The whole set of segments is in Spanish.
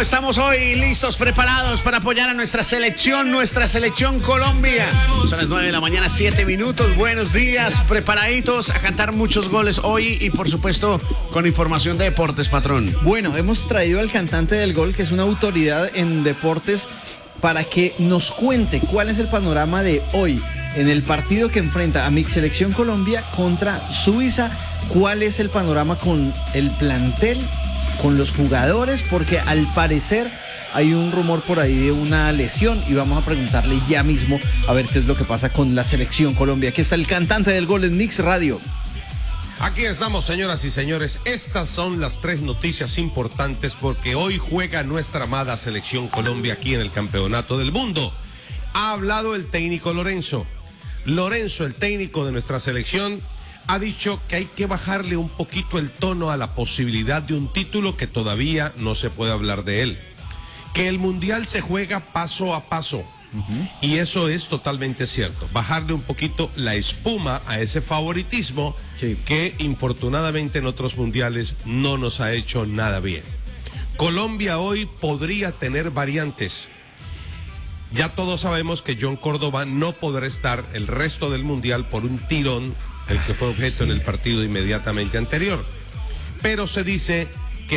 estamos hoy listos, preparados para apoyar a nuestra selección Colombia. Son las 9 de la mañana, 7 minutos. Buenos días, preparaditos a cantar muchos goles hoy y por supuesto con información de deportes, patrón. Bueno, hemos traído al cantante del gol, que es una autoridad en deportes, para que nos cuente cuál es el panorama de hoy en el partido que enfrenta a mi selección Colombia contra Suiza. ¿Cuál es el panorama con el plantel, con los jugadores? Porque al parecer hay un rumor por ahí de una lesión y vamos a preguntarle ya mismo a ver qué es lo que pasa con la selección Colombia. Aquí está el cantante del gol en Mix Radio. Aquí estamos, señoras y señores. Estas son las 3 noticias importantes porque hoy juega nuestra amada selección Colombia aquí en el Campeonato del Mundo. Ha hablado el técnico Lorenzo. Lorenzo, el técnico de nuestra selección, ha dicho que hay que bajarle un poquito el tono a la posibilidad de un título que todavía no se puede hablar de él. Que el Mundial se juega paso a paso. Y eso es totalmente cierto. Bajarle un poquito la espuma a ese favoritismo que infortunadamente en otros mundiales no nos ha hecho nada bien. Colombia hoy podría tener variantes. Ya todos sabemos que John Córdoba no podrá estar el resto del mundial por un tirón, el que fue objeto en el partido inmediatamente anterior. Pero se dice que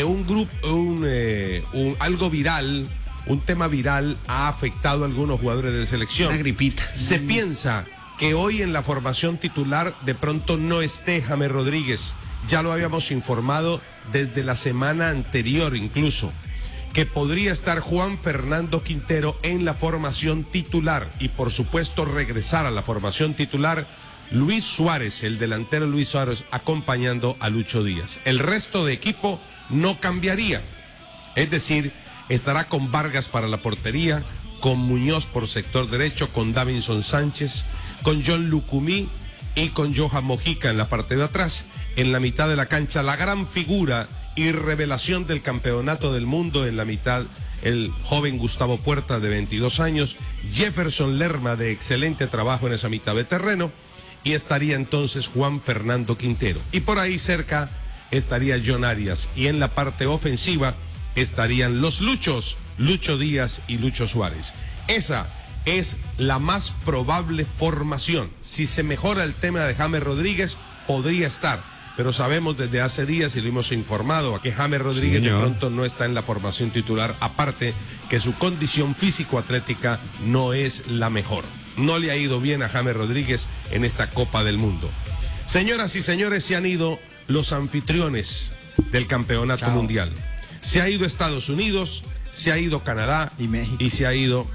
algo viral, un tema viral ha afectado a algunos jugadores de selección. Una gripita. Se piensa que hoy en la formación titular de pronto no esté James Rodríguez. Ya lo habíamos informado desde la semana anterior incluso, que podría estar Juan Fernando Quintero en la formación titular y por supuesto regresar a la formación titular Luis Suárez, el delantero Luis Suárez, acompañando a Lucho Díaz. El resto de equipo no cambiaría, es decir, estará con Vargas para la portería, con Muñoz por sector derecho, con Davinson Sánchez, con John Lucumí y con Johan Mojica en la parte de atrás. En la mitad de la cancha, la gran figura y revelación del Campeonato del Mundo en la mitad, el joven Gustavo Puerta de 22 años, Jefferson Lerma de excelente trabajo en esa mitad de terreno, y estaría entonces Juan Fernando Quintero. Y por ahí cerca estaría John Arias, y en la parte ofensiva estarían los Luchos, Lucho Díaz y Lucho Suárez. Esa es la más probable formación. Si se mejora el tema de James Rodríguez, podría estar. Pero sabemos desde hace días y lo hemos informado a que James Rodríguez de pronto no está en la formación titular, aparte que su condición físico-atlética no es la mejor. No le ha ido bien a James Rodríguez en esta Copa del Mundo. Señoras y señores, se han ido los anfitriones del Campeonato Mundial. Se ha ido Estados Unidos, se ha ido Canadá y México, y se ha ido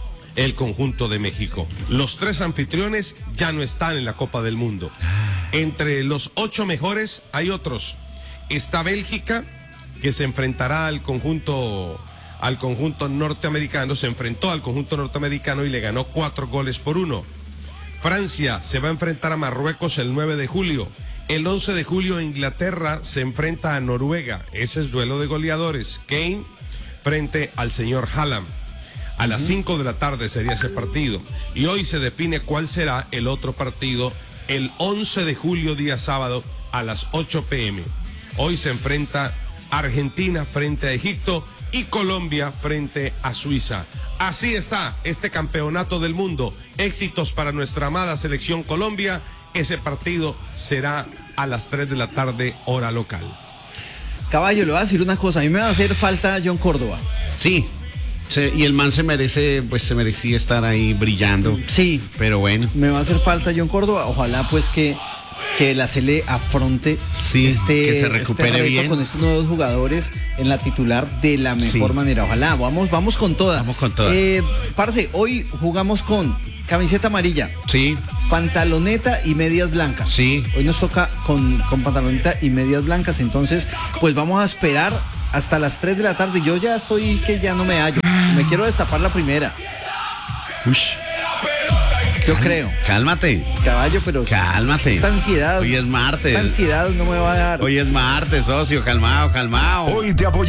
el conjunto de México. Los 3 anfitriones ya no están en la Copa del Mundo. Entre los 8 mejores hay otros. Está Bélgica, que se enfrentará al conjunto norteamericano, se enfrentó al conjunto norteamericano y le ganó 4-1. Francia se va a enfrentar a Marruecos el 9 de julio. El 11 de julio Inglaterra se enfrenta a Noruega. Ese es duelo de goleadores. Kane frente al señor Haaland. A las 5 de la tarde sería ese partido. Y hoy se define cuál será el otro partido el 11 de julio, día sábado, a las 8 p.m. Hoy se enfrenta Argentina frente a Egipto y Colombia frente a Suiza. Así está este Campeonato del Mundo. Éxitos para nuestra amada selección Colombia. Ese partido será a las 3 de la tarde, hora local. Caballo, le voy a decir una cosa. A mí me va a hacer falta John Córdoba. Sí. Y el man se merecía estar ahí brillando. Sí. Pero bueno. Me va a hacer falta John Córdoba. Ojalá pues que la Sele afronte que se recupere reto bien con estos nuevos jugadores en la titular de la mejor manera. Ojalá, vamos con toda. Vamos con toda. Parce, hoy jugamos con camiseta amarilla. Sí. Pantaloneta y medias blancas. Sí. Hoy nos toca con pantaloneta y medias blancas. Entonces, pues vamos a esperar hasta las 3 de la tarde. Yo ya estoy que ya no me hallo. Me quiero destapar la primera. Ush. Yo creo. Cálmate. Caballo, pero cálmate. Esta ansiedad. Hoy es martes. Esta ansiedad no me va a dejar. Hoy es martes, socio. Calmado. Hoy te apoyamos.